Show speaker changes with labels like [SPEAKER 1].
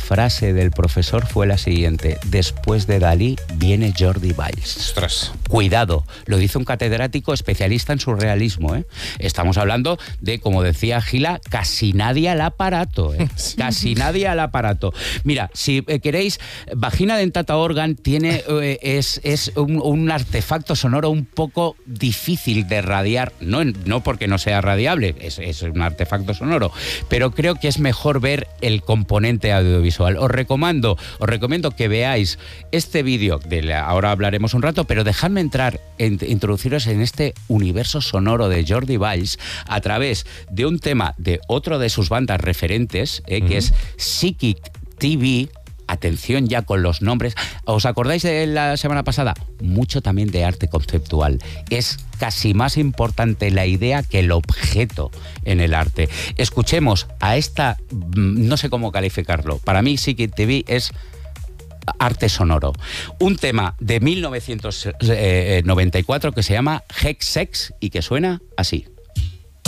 [SPEAKER 1] frase del profesor fue la siguiente: después de Dalí viene Jordi Valls.
[SPEAKER 2] Ostras.
[SPEAKER 1] Cuidado, lo dice un catedrático especialista en surrealismo, ¿eh? Estamos hablando de, como decía Gila, casi nadie al aparato, ¿eh? Sí. Casi nadie al aparato. Mira, si queréis, Vagina Dentata Organ tiene, es un artefacto sonoro un poco difícil de radiar, no porque no sea radiable, es un artefacto sonoro, pero creo que es mejor ver el componente audiovisual. Os recomiendo que veáis este vídeo, ahora hablaremos un rato, pero dejadme introduciros en este universo sonoro de Jordi Valls a través de un tema de otro de sus bandas referentes, que es Psychic TV. Atención ya con los nombres. ¿Os acordáis de la semana pasada? Mucho también de arte conceptual. Es casi más importante la idea que el objeto en el arte. Escuchemos a esta, no sé cómo calificarlo. Para mí, Psychic TV es arte sonoro. Un tema de 1994 que se llama Hex Sex y que suena así.